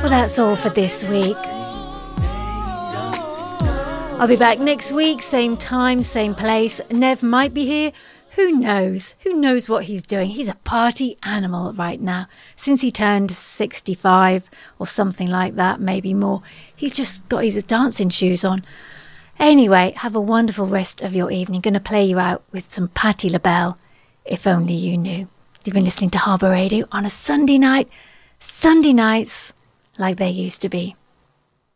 Well, that's all for this week. I'll be back next week, same time, same place. Nev might be here. Who knows? Who knows what he's doing? He's a party animal right now. Since he turned 65 or something like that, maybe more, he's just got his dancing shoes on. Anyway, have a wonderful rest of your evening. Going to play you out with some Patti LaBelle, If Only You Knew. You've been listening to Harbour Radio on a Sunday night. Sunday nights like they used to be.